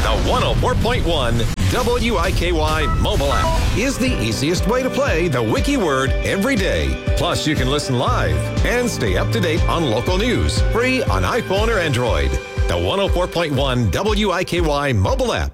104.1 WIKY mobile app is the easiest way to play the Wiki Word every day. Plus, you can listen live and stay up to date on local news, free on iPhone or Android. The 104.1 WIKY mobile app.